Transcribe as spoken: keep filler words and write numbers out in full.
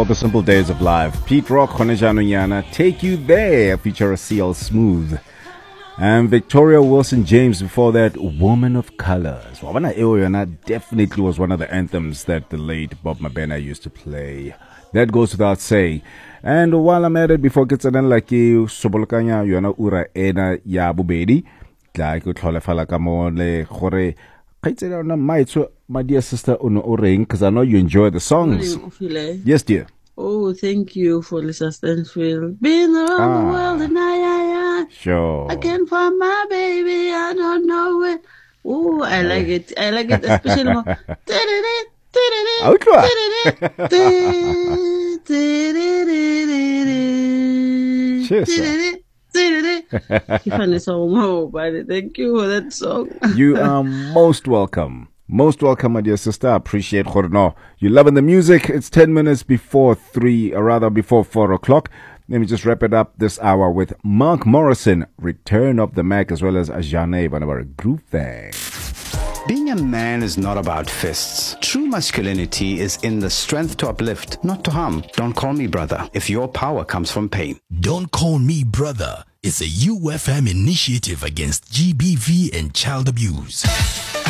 called The Simple Days of Life. Pete Rock, Khonejano Nyana, Take You There, feature C L Smooth. And Victoria Wilson James before that, Woman of Colors. Wabana Eoyana definitely was one of the anthems that the late Bob Mabena used to play. That goes without saying. And while I'm at it, before Kitsanan Laki, Sobolkanya, Yona Ura Ena Ya Bubedi, Like Utlolefala Kamole, Hore, Kaitsana Maitso, my dear sister Uno Oring, because I know you enjoy the songs. Yes, dear. Oh, thank you for Lisa Stansfield. Been around ah, the world and I, I, I. Sure. I can't find my baby. I don't know where. Oh, I like it. I like it, especially. Outlaw. Thank you for that song. You are most welcome. Most welcome, my dear sister. I appreciate Khorno. You're loving the music. It's ten minutes before three, or rather before four o'clock. Let me just wrap it up this hour with Mark Morrison, Return of the Mac, as well as Ajane, one of our group thing. Being a man is not about fists. True masculinity is in the strength to uplift, not to harm. Don't call me brother if your power comes from pain. Don't Call Me Brother is a U F M initiative against G B V and child abuse.